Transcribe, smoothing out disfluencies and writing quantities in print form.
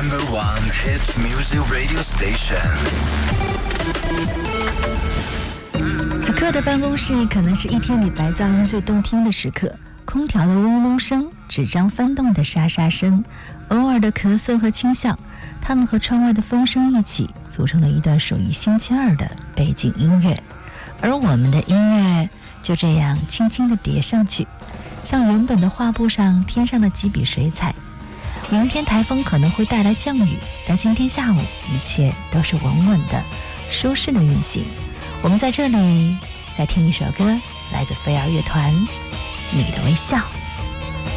No.1 hit music radio station。 此刻的办公室可能是一天里白噪音最动听的时刻，空调的嗡嗡声，纸张翻动的沙沙声，偶尔的咳嗽和轻笑，它们和窗外的风声一起，组成了一段属于星期二的背景音乐。而我们的音乐就这样轻轻地叠上去，像原本的画布上添上了几笔水彩。明天台风可能会带来降雨，但今天下午一切都是稳稳的、舒适的运行。我们在这里再听一首歌，来自飞儿乐团《你的微笑》。